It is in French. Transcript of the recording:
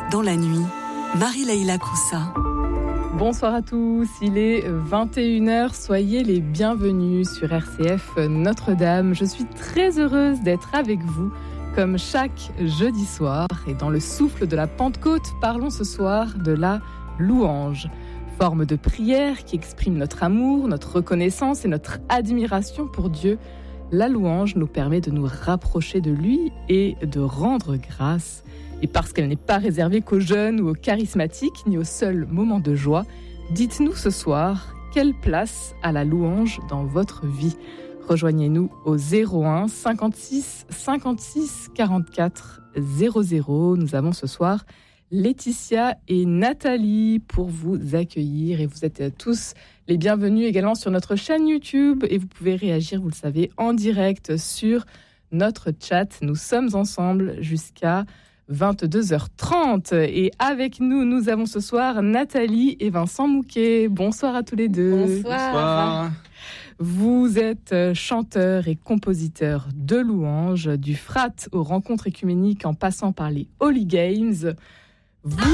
dans la nuit, Marie-Leila Koussa. Bonsoir à tous, il est 21h, soyez les bienvenus sur RCF Notre-Dame. Je suis très heureuse d'être avec vous comme chaque jeudi soir. Et dans le souffle de la Pentecôte, parlons ce soir de la louange. Forme de prière qui exprime notre amour, notre reconnaissance et notre admiration pour Dieu. La louange nous permet de nous rapprocher de lui et de rendre grâce. Et parce qu'elle n'est pas réservée qu'aux jeunes ou aux charismatiques, ni aux seuls moments de joie, dites-nous ce soir, quelle place a la louange dans votre vie ? Rejoignez-nous au 01 56 56 44 00. Nous avons ce soir Laetitia et Nathalie pour vous accueillir. Et vous êtes tous les bienvenus également sur notre chaîne YouTube. Et vous pouvez réagir, vous le savez, en direct sur notre chat. Nous sommes ensemble jusqu'à 22h30 et avec nous, nous avons ce soir Nathalie et Vincent Mouquet. Bonsoir à tous les deux. Bonsoir. Vous êtes chanteur et compositeur de louanges, du Frat aux rencontres écuméniques en passant par les Holy Games. Vous